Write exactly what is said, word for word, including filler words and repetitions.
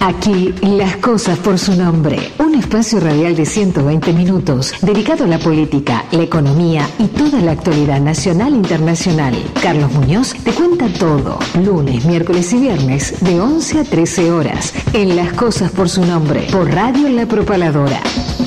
Aquí, las cosas por su nombre. Un espacio radial de ciento veinte minutos dedicado a la política, la economía y toda la actualidad nacional e internacional. Carlos Muñoz te cuenta todo. Lunes, miércoles y viernes de once a trece horas. En Las cosas por su nombre. Por Radio La Propaladora.